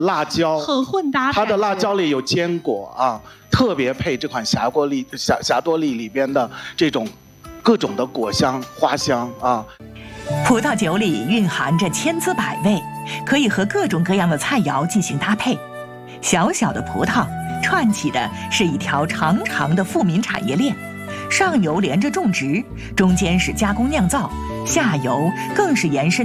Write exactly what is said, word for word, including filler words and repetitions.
辣椒， 很混搭。 它的辣椒里有坚果啊，特别配这款霞多丽霞霞多丽里边的这种各种的果香花香啊。 葡萄酒里蕴含着千滋百味，可以和各种各样的菜肴进行搭配。小小的葡萄串起的是一条长长的富民产业链，上游连着种植，中间是加工酿造，下游更是延伸